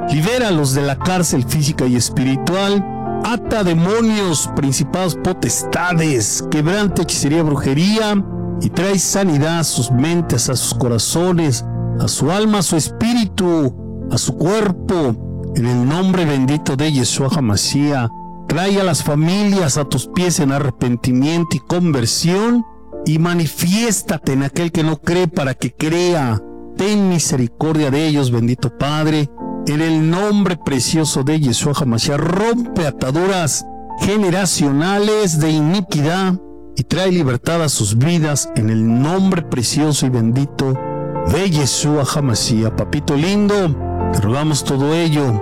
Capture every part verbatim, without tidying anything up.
Libéralos de la cárcel física y espiritual. Ata demonios, principados, potestades, quebranta hechicería, brujería, y trae sanidad a sus mentes, a sus corazones, a su alma, a su espíritu, a su cuerpo. En el nombre bendito de Yeshua HaMashiach, trae a las familias a tus pies en arrepentimiento y conversión, y manifiéstate en aquel que no cree para que crea. Ten misericordia de ellos, bendito Padre. En el nombre precioso de Yeshua HaMashiach, rompe ataduras generacionales de iniquidad y trae libertad a sus vidas en el nombre precioso y bendito de Yeshua HaMashiach. Papito lindo, te rogamos todo ello,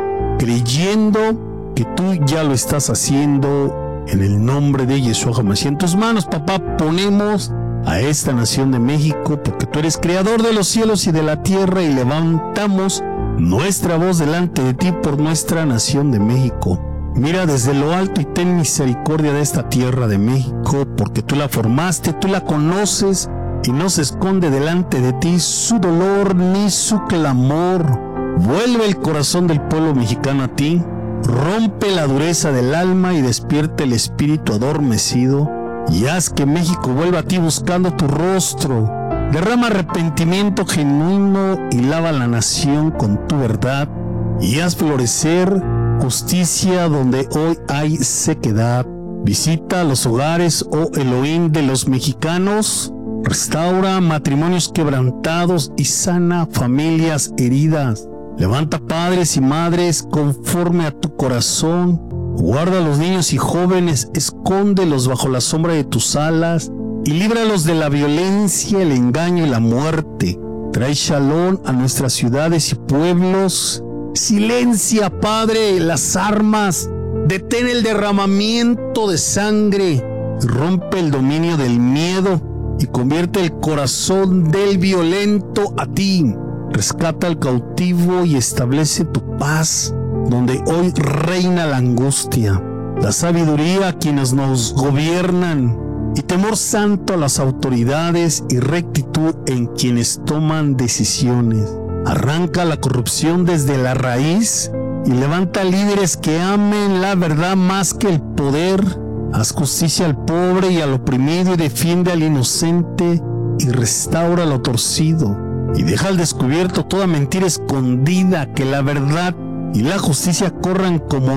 creyendo que tú ya lo estás haciendo en el nombre de Yeshua HaMashiach. En tus manos, papá, ponemos a esta nación de México, porque tú eres creador de los cielos y de la tierra, y levantamos nuestra voz delante de ti por nuestra nación de México. Mira desde lo alto y ten misericordia de esta tierra de México, porque tú la formaste, tú la conoces, y no se esconde delante de ti su dolor ni su clamor. Vuelve el corazón del pueblo mexicano a ti, rompe la dureza del alma y despierta el espíritu adormecido, y haz que México vuelva a ti buscando tu rostro. Derrama arrepentimiento genuino y lava la nación con tu verdad, y haz florecer justicia donde hoy hay sequedad. Visita los hogares, oh Elohim, de los mexicanos. Restaura matrimonios quebrantados y sana familias heridas. Levanta padres y madres conforme a tu corazón. Guarda a los niños y jóvenes, escóndelos bajo la sombra de tus alas y líbralos de la violencia, el engaño y la muerte. Trae shalom a nuestras ciudades y pueblos. Silencia, Padre, las armas. Detén el derramamiento de sangre. Rompe el dominio del miedo y convierte el corazón del violento a ti. Rescata al cautivo y establece tu paz donde hoy reina la angustia. Da sabiduría a quienes nos gobiernan y temor santo a las autoridades y rectitud en quienes toman decisiones. Arranca la corrupción desde la raíz y levanta líderes que amen la verdad más que el poder. Haz justicia al pobre y al oprimido y defiende al inocente y restaura lo torcido. Y deja al descubierto toda mentira escondida, que la verdad y la justicia corran como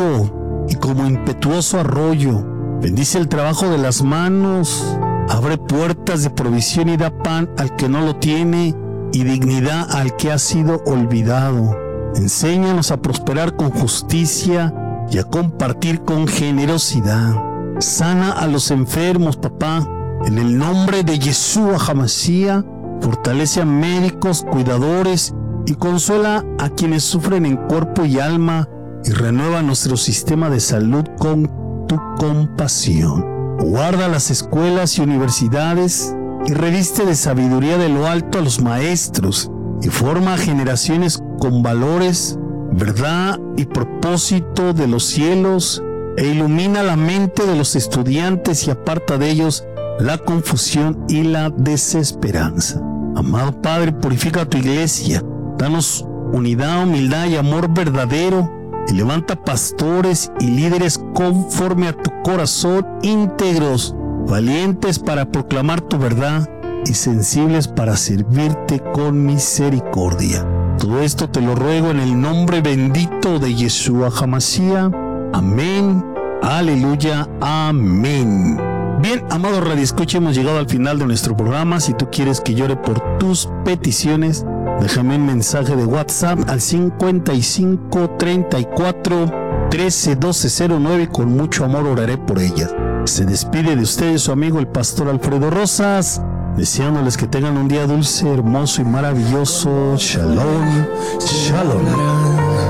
río y como impetuoso arroyo. Bendice el trabajo de las manos, abre puertas de provisión y da pan al que no lo tiene y dignidad al que ha sido olvidado. Enséñanos a prosperar con justicia y a compartir con generosidad. Sana a los enfermos, papá, en el nombre de Yeshua HaMashiach. Fortalece a médicos, cuidadores y consuela a quienes sufren en cuerpo y alma, y renueva nuestro sistema de salud con tu compasión. Guarda las escuelas y universidades y reviste de sabiduría de lo alto a los maestros, y forma generaciones con valores, verdad y propósito de los cielos, e ilumina la mente de los estudiantes y aparta de ellos la confusión y la desesperanza. Amado Padre, purifica tu iglesia, danos unidad, humildad y amor verdadero, y levanta pastores y líderes conforme a tu corazón, íntegros, valientes para proclamar tu verdad y sensibles para servirte con misericordia. Todo esto te lo ruego en el nombre bendito de Yeshua HaMashiach. Amén, aleluya, amén. Bien, amado radioescucha, hemos llegado al final de nuestro programa. Si tú quieres que llore por tus peticiones, déjame un mensaje de WhatsApp al cincuenta y cinco, treinta y cuatro, trece, doce, cero nueve. Con mucho amor oraré por ellas. Se despide de ustedes su amigo el pastor Alfredo Rosas, deseándoles que tengan un día dulce, hermoso y maravilloso. Shalom, shalom.